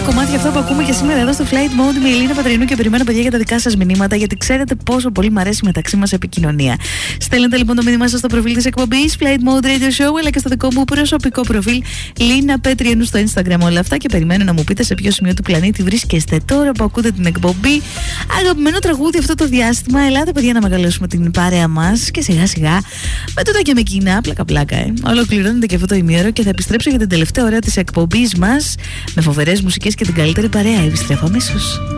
κομμάτια αυτά που ακούμε και σήμερα εδώ στο Flight Mode με η Ελίνα Πατρινού και περιμένω, παιδιά, για τα δικά σας μηνύματα, γιατί ξέρετε πόσο πολύ μου αρέσει μεταξύ μας επικοινωνία. Στέλνετε λοιπόν το μήνυμά σας στο προφίλ της εκπομπής Flight Mode Radio Show, αλλά και στο δικό μου προσωπικό προφίλ Λίνα Πέτριενου στο Instagram, όλα αυτά, και περιμένω να μου πείτε σε ποιο σημείο του πλανήτη βρίσκεστε τώρα που ακούτε την εκπομπή. Αγαπημένο τραγούδι αυτό το διάστημα. Ελάτε, παιδιά, να μεγαλώσουμε την παρέα μας και σιγά σιγά με τούτα και με κοινά, πλάκα. Ολοκληρώνεται και αυτό το ημίωρο και θα επιστρέψω για την τελευταία ώρα της εκπομπής μας με φοβερές μουσικές και την καλύτερη παρέα. Επιστρέφω αμέσως.